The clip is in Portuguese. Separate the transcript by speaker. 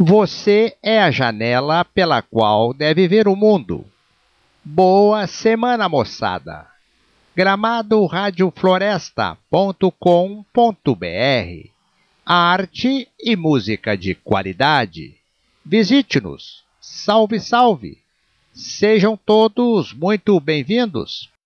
Speaker 1: Você é a janela pela qual deve ver o mundo. Boa semana, moçada! Gramadoradiofloresta.com.br. Arte e música de qualidade. Visite-nos. Salve, salve! Sejam todos muito bem-vindos.